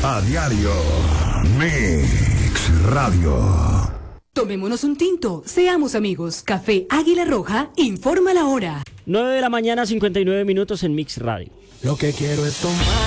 A diario. Mix Radio. Tomémonos un tinto, seamos amigos. Café Águila Roja informa la hora. 9 de la mañana, 59 minutos en Mix Radio. Lo que quiero es tomar.